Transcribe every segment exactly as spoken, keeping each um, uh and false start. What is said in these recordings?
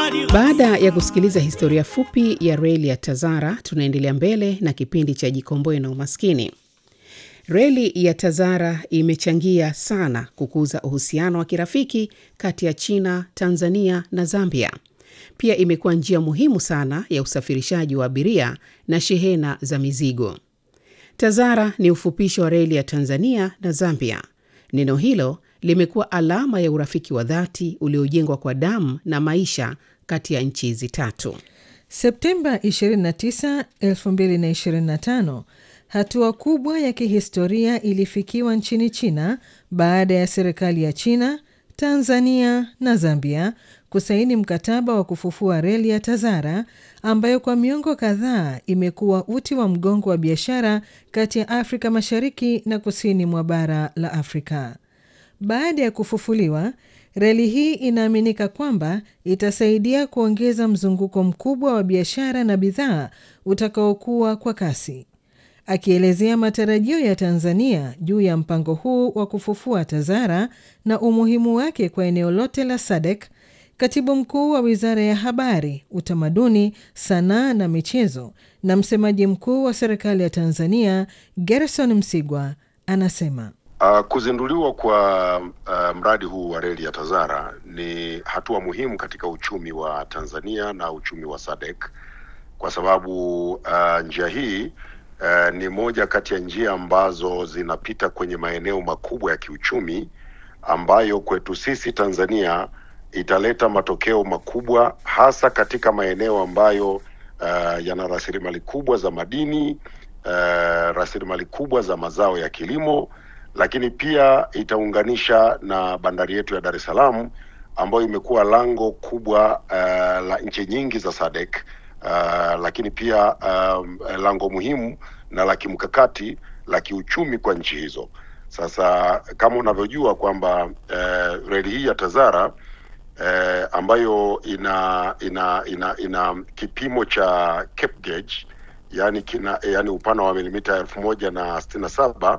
Baada ya kusikiliza historia fupi ya reli ya Tazara, tunaendelea mbele na kipindi cha Jikomboe na Umaskini. Reli ya Tazara imechangia sana kukuza uhusiano wa kirafiki kati ya China, Tanzania na Zambia. Pia imekuwa njia muhimu sana ya usafirishaji wa abiria na shehena za mizigo. Tazara ni ufupisho wa reli ya Tanzania na Zambia. Neno hilo limekuwa alama ya urafiki wa dhati uliojengwa kwa damu na maisha kati ya nchi hizi tatu. Septemba ishirini na tisa, elfu mbili na ishirini na tano, hatua kubwa ya kihistoria ilifikiwa nchini China baada ya serikali ya China, Tanzania na Zambia kusaini mkataba wa kufufua reli ya Tazara ambayo kwa miongo kadhaa imekuwa uti wa mgongo wa biashara kati ya Afrika Mashariki na kusini mwa bara la Afrika. Baada ya kufufuliwa, reli hii inaaminika kwamba itasaidia kuongeza mzunguko mkubwa wa biashara na bidhaa utakaokuwa kwa kasi. Akielezea matarajio ya Tanzania juu ya mpango huu wa kufufua Tazara na umuhimu wake kwa eneo lote la S A D C, Katibu Mkuu wa Wizara ya Habari, Utamaduni, Sanaa na Michezo na msemaji mkuu wa serikali ya Tanzania, Gerson Msigwa, anasema Uh, kuzinduliwa kwa uh, mradi huu wa reli ya Tazara ni hatua muhimu katika uchumi wa Tanzania na uchumi wa S A D C, kwa sababu uh, njia hii uh, ni moja kati ya njia ambazo zinapita kwenye maeneo makubwa ya kiuchumi ambayo kwetu sisi Tanzania italeta matokeo makubwa, hasa katika maeneo ambayo uh, yana rasilimali kubwa za madini, uh, rasilimali kubwa za mazao ya kilimo, lakini pia itaunganisha na bandari yetu ya Dar es Salaam ambayo imekuwa lango kubwa uh, la nchi nyingi za S A D C, uh, lakini pia um, lango muhimu na la kimkakati la kiuchumi kwa nchi hizo. Sasa kama unavyojua kwamba uh, reli hii ya Tazara uh, ambayo ina ina ina ina kipimo cha Cape Gauge, yani kina yani upana wa milimita elfu moja na sitini na saba,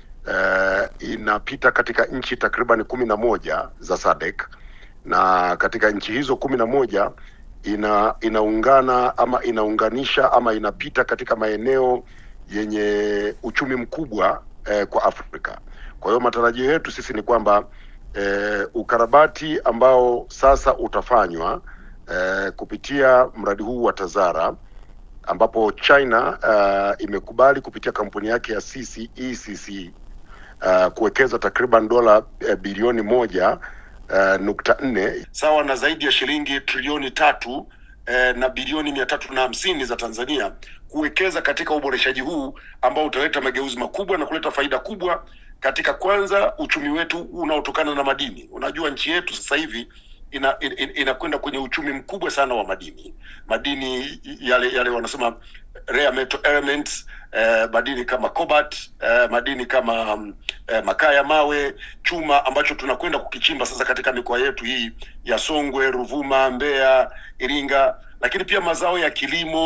Uh, inapita katika nchi takriban kumi na moja za S A D C, na katika nchi hizo kumi na moja ina inaungana ama inaunganisha ama inapita katika maeneo yenye uchumi mkubwa uh, kwa Afrika. Kwa hiyo matarajio yetu sisi ni kwamba uh, ukarabati ambao sasa utafanywa uh, kupitia mradi huu wa Tazara, ambapo China uh, imekubali kupitia kampuni yake ya C C E C C Uh, kuwekeza takriban dola uh, bilioni moja uh, nukta nne sawa na zaidi ya shilingi trilioni tatu uh, na bilioni mia tatu na hamsini za Tanzania kuwekeza katika uboreshaji huu ambao utaleta mageuzi makubwa na kuleta faida kubwa katika, kwanza, uchumi wetu unaotokana na madini. Unajua nchi yetu sasa hivi ina inakwenda ina kwenye uchumi mkubwa sana wa madini. Madini yale yale wanasema rare metal elements, eh, madini kama cobalt, eh, madini kama um, eh, makaa ya mawe, chuma ambacho tunakwenda kukichimba sasa katika mikoa yetu hii ya Songwe, Ruvuma, Mbeya, Iringa, lakini pia mazao ya kilimo.